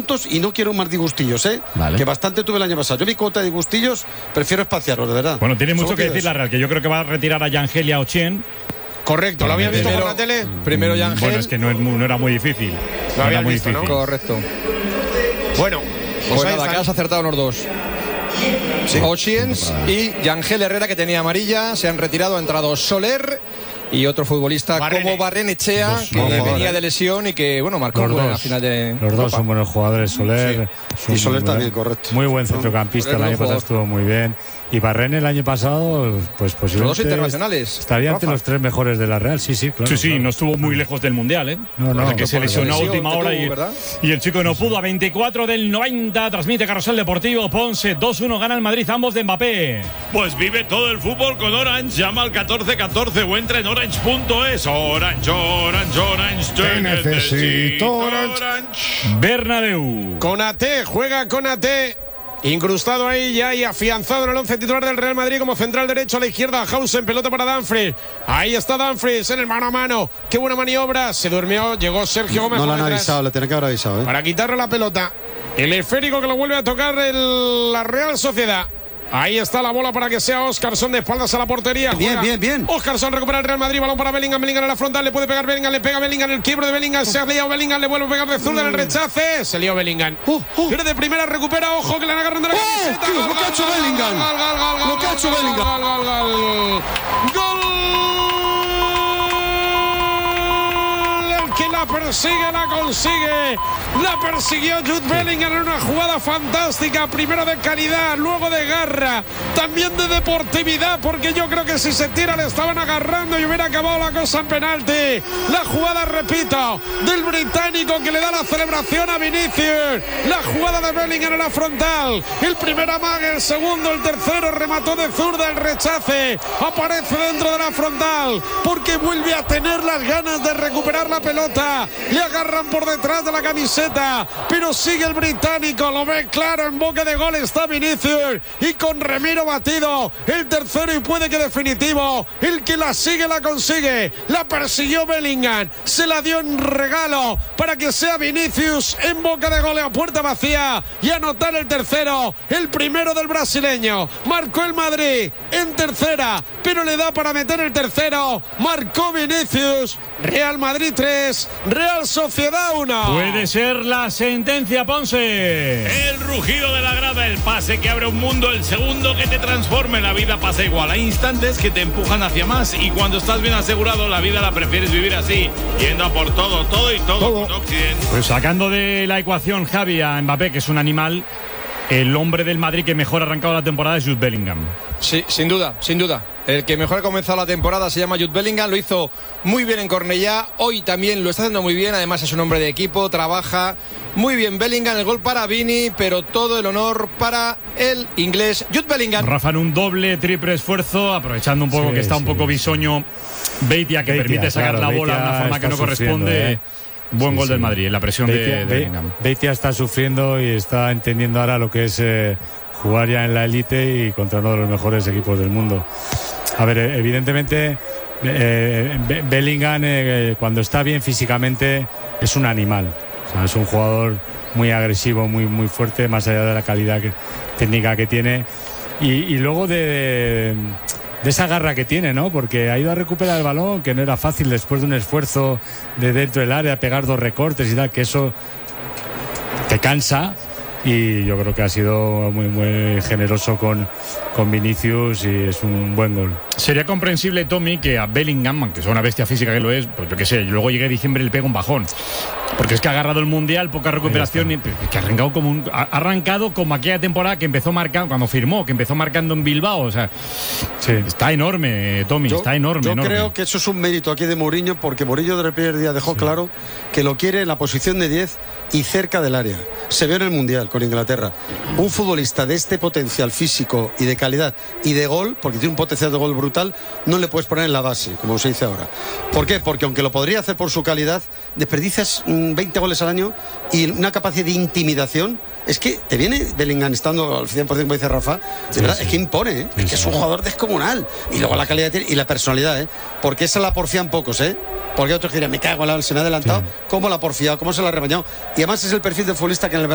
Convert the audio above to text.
puntos y no quiero más disgustillos, Vale. que bastante tuve el año pasado. Yo mi cuota de disgustillos prefiero espaciarlos, de verdad. Bueno, tiene mucho Solo que pido decir la eso. Real, que yo creo que va a retirar a Yangel y a Ochien. Correcto, ¿lo había visto por la tele? Primero Yangel. Bueno, es que no era muy difícil. Lo No era habías muy visto, ¿no? difícil. Correcto. Bueno, Pues ahí nada, están. que has acertado los dos. Ochiens y Yangel Herrera, que tenía amarilla, se han retirado. Ha entrado Soler y otro futbolista como Barrenechea, que venía de lesión y que, bueno, marcó Los un gol en dos. la final de Los dos Copa. son buenos jugadores. Soler es Y Soler muy también, buen- correcto. Muy buen centrocampista. Soler El año buen pasado jugador. estuvo muy bien. Y Barren el año pasado, pues posiblemente Los dos internacionales. estaría entre Rafa. los 3 mejores de la Real. Sí, claro. Sí, claro. no estuvo muy lejos del Mundial, ¿eh? No, Porque no se lesionó a lesión última que hora tuvo, ¿verdad? y el chico no pudo. A 24 del 90, transmite Carrusel Deportivo. Ponce, 2-1, gana el Madrid, ambos de Mbappé. Pues vive todo el fútbol con Orange. Llama al 1414 o entra en orange.es. Orange, Te necesito, Orange. Bernabéu. Konaté, juega Konaté. Incrustado ahí ya y afianzado en el 11 titular del Real Madrid como central derecho. A la izquierda Hausen, pelota para Dumfries. Ahí está Dumfries en el mano a mano. Qué buena maniobra. Se durmió, llegó Sergio Gómez. No lo por han detrás avisado, le tenía que haber avisado. para quitarle la pelota. El esférico que lo vuelve a tocar la Real Sociedad. Ahí está la bola para que sea Óscarson de espaldas a la portería. Bien, Juega bien. Óscarson recupera el Real Madrid. Balón para Bellingham. Bellingham en la frontal. Le puede pegar Bellingham. Le pega Bellingham. El quiebro de Bellingham. Se ha liado Bellingham. Le vuelve a pegar de zurda en el rechace. Se lió Bellingham. Viene de primera. Recupera. Ojo que le han agarrado de la camiseta. Lo que ha hecho Bellingham. Lo que ha hecho Bellingham. Que la persigue, la consigue. La persiguió Jude Bellingham en una jugada fantástica. Primero de calidad, luego de garra, también de deportividad, porque yo creo que si se tira le estaban agarrando y hubiera acabado la cosa en penalti. La jugada, repito, del británico que le da la celebración a Vinicius. La jugada de Bellingham en la frontal. El primer amague, el segundo, el tercero, remató de zurda, el rechace. Aparece dentro de la frontal porque vuelve a tener las ganas de recuperar la pelota. Le agarran por detrás de la camiseta, pero sigue el británico, lo ve claro, en boca de gol está Vinicius y con Remiro batido, el tercero y puede que definitivo, el que la sigue la consigue, la persiguió Bellingham, se la dio en regalo para que sea Vinicius en boca de gol a puerta vacía y anotar el tercero, el primero del brasileño, marcó el Madrid en tercera, pero le da para meter el tercero, marcó Vinicius, Real Madrid 3, Real Sociedad 1. Puede ser la sentencia, Ponce. El rugido de la grada, el pase que abre un mundo, el segundo que te transforme. La vida pasa igual. Hay instantes que te empujan hacia más y cuando estás bien asegurado, la vida la prefieres vivir así, yendo a por todo y todo. Con Occident. Pues sacando de la ecuación Javi a Mbappé, que es un animal, el hombre del Madrid que mejor ha arrancado la temporada es Jude Bellingham. Sí, sin duda. El que mejor ha comenzado la temporada se llama Jude Bellingham, lo hizo muy bien en Cornellá, hoy también lo está haciendo muy bien, además es un hombre de equipo, trabaja muy bien Bellingham, el gol para Vini, pero todo el honor para el inglés Jude Bellingham. Rafa en un doble, triple esfuerzo, aprovechando un poco que está un poco bisoño Beitia, que permite sacar la bola de una forma que no corresponde. Buen gol del Madrid, en la presión de Bellingham. Beitia está sufriendo y está entendiendo ahora lo que es jugar ya en la élite y contra uno de los mejores equipos del mundo. A ver, evidentemente Bellingham cuando está bien físicamente es un animal. O sea, es un jugador muy agresivo, muy fuerte, más allá de la calidad técnica que tiene. Y luego de esa garra que tiene, ¿no? Porque ha ido a recuperar el balón, que no era fácil después de un esfuerzo de dentro del área, pegar 2 recortes y tal, que eso te cansa. Y yo creo que ha sido muy generoso con Vinicius y es un buen gol. Sería comprensible, Tommy, que a Bellingham, aunque sea una bestia física que lo es, pues yo qué sé, luego llegue diciembre y le pega un bajón. Porque es que ha agarrado el Mundial, poca recuperación, y que ha arrancado como aquella temporada que empezó marcando, cuando firmó, que empezó marcando en Bilbao. O sea, está enorme, Tommy, está enorme. Yo creo que eso es un mérito aquí de Mourinho, porque Mourinho desde el primer día dejó claro que lo quiere en la posición de 10 y cerca del área. Se vio en el Mundial con Inglaterra. Un futbolista de este potencial físico y de calidad y de gol, porque tiene un potencial de gol brutal, no le puedes poner en la base, como se dice ahora. ¿Por qué? Porque aunque lo podría hacer por su calidad, desperdicias 20 goles al año y una capacidad de intimidación. Es que te viene Bellingham estando al 100%, como dice Rafa, de verdad, es que impone, ¿eh? Es que es un jugador descomunal. Y luego la calidad y la personalidad, ¿eh? Porque esa la porfían pocos, ¿eh? Porque otros que dirán, me cago en la, se me ha adelantado. ¿Cómo la ha porfiado? ¿Cómo se la ha rebañado? Y además es el perfil de futbolista que en el